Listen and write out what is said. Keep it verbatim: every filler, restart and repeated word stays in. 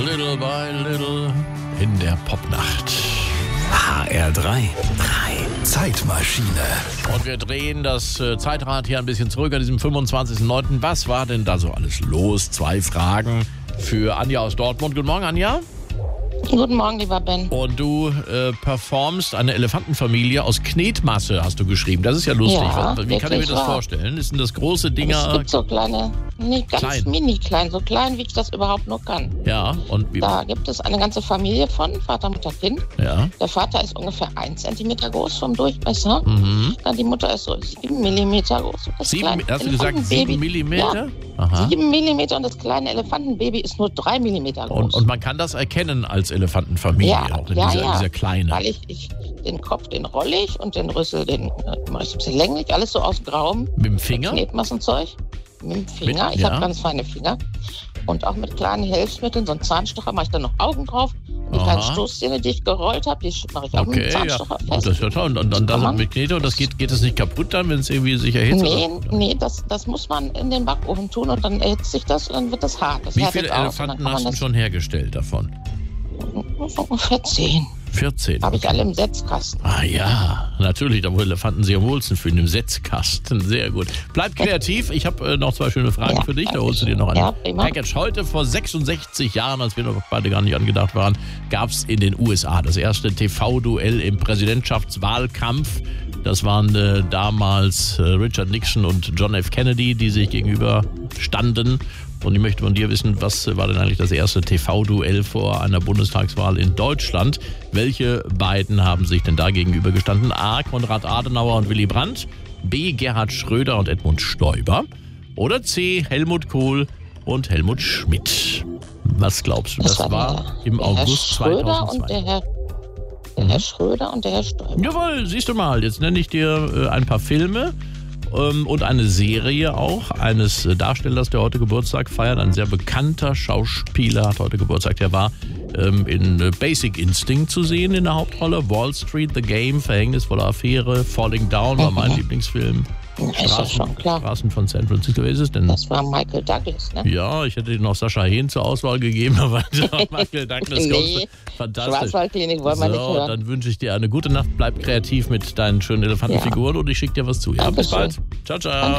Little by little in der Popnacht. H R drei. drei. Zeitmaschine. Und wir drehen das äh, Zeitrad hier ein bisschen zurück an diesem fünfundzwanzigsten neunten Was war denn da so alles los? Zwei Fragen für Anja aus Dortmund. Guten Morgen, Anja. Guten Morgen, lieber Ben. Und du äh, performst eine Elefantenfamilie aus Knetmasse, hast du geschrieben. Das ist ja lustig. Ja, Wie kann ich mir das wahr. vorstellen? Sind das große Dinger? Es gibt so kleine, nee, ganz Klein. mini klein, so klein, wie ich das überhaupt nur kann. Ja, und wie? Da gibt es eine ganze Familie von, Vater, Mutter, Kind. Ja. Der Vater ist ungefähr ein Zentimeter groß vom Durchmesser. Mhm. Dann die Mutter ist so sieben Millimeter groß. Und das Sieben, kleine hast du gesagt Elefantenbaby- sieben Millimeter? Ja, Aha. sieben Millimeter und das kleine Elefantenbaby ist nur drei Millimeter groß. Und, und man kann das erkennen als Elefantenfamilie, Ja, auch in ja, dieser, ja. dieser kleine. Weil ich, ich den Kopf, den rolle ich und den Rüssel, den äh, mache ich ein bisschen länglich, alles so aus Grauem. Mit dem Finger? Knetmassenzeug. Mit dem Finger. Mit- ich ja. habe ganz feine Finger. Und auch mit kleinen Hilfsmitteln, so einen Zahnstocher, mache ich dann noch Augen drauf. Und die Aha. kleine Stoßzähne, die ich gerollt habe, die mache ich auch mit Okay, dem ja. Zahnstocher Und fest. das ist ja toll. Und, und, und Kann das man- mit Knete, und das geht, geht es nicht kaputt dann, wenn es irgendwie sich erhitzt? Nee, oder? nee, das, das muss man in den Backofen tun und dann erhitzt sich das und dann wird das hart. Das Wie härtet viele aus. Und Elefanten dann kann hast man du schon hergestellt davon? das ungefähr zehn. vierzehn. Habe ich okay. alle im Setzkasten. Ah ja, natürlich, da wo Elefanten sich am wohlsten fühlen, im Setzkasten. Sehr gut. Bleib kreativ. Ich habe äh, noch zwei schöne Fragen Ja, für dich. Da danke holst du dir schön. noch ein Ja, prima. Package. Heute vor sechsundsechzig Jahren, als wir noch beide gar nicht angedacht waren, gab es in den U S A das erste T V-Duell im Präsidentschaftswahlkampf. Das waren äh, damals äh, Richard Nixon und John F. Kennedy, die sich gegenüber standen. Und ich möchte von dir wissen, was war denn eigentlich das erste T V-Duell vor einer Bundestagswahl in Deutschland? Welche beiden haben sich denn da gegenüber gestanden? A. Konrad Adenauer und Willy Brandt, B. Gerhard Schröder und Edmund Stoiber oder C. Helmut Kohl und Helmut Schmidt? Was glaubst du? Das, war war der, im der August Herr Schröder zweitausendzwei. und der Herr, der Herr Schröder und der Herr Stoiber. Jawohl, siehst du mal, jetzt nenne ich dir äh, ein paar Filme ähm, und eine Serie auch eines äh, Darstellers, der heute Geburtstag feiert. Ein sehr bekannter Schauspieler hat heute Geburtstag. Der war ähm, in äh, Basic Instinct zu sehen in der Hauptrolle. Wall Street, The Game, Verhängnisvolle Affäre, Falling Down war mein Lieblingsfilm. Ja, ist ja schon klar. Straßen von San Francisco. Wer ist es denn? Das war Michael Douglas, ne? Ja, ich hätte dir noch Sascha Hehn zur Auswahl gegeben, aber Michael Douglas Nee, kommt. Fantastisch. Schwarzwaldklinik wollen wir nicht So, hören. dann wünsche ich dir eine gute Nacht. Bleib kreativ mit deinen schönen Elefantenfiguren und ich schicke dir was zu. Ja, bis Dankeschön. bald. Ciao, ciao. Danke.